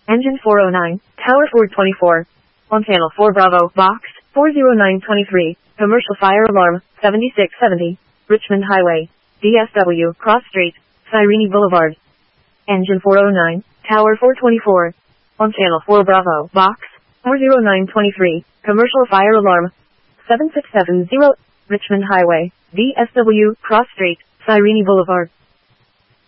Engine 409, Tower Ford 24. On channel 4 Bravo, box 40923, commercial fire alarm 7670, Richmond Highway, DSW, Cross Street, Cyrene Boulevard. Engine 409, Tower 424. On channel 4 Bravo, box 40923, commercial fire alarm 7670, Richmond Highway, DSW, Cross Street, Cyrene Boulevard.